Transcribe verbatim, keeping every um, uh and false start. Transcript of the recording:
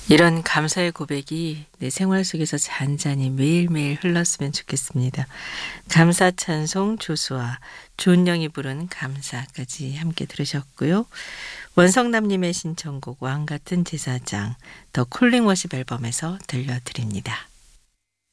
이런 감사의 고백이 내 생활 속에서 잔잔히 매일매일 흘렀으면 좋겠습니다. 감사 찬송 조수아, 조은영이 부른 감사까지 함께 들으셨고요. 원성남님의 신청곡 왕같은 제사장 더 콜링 워십 앨범에서 들려드립니다.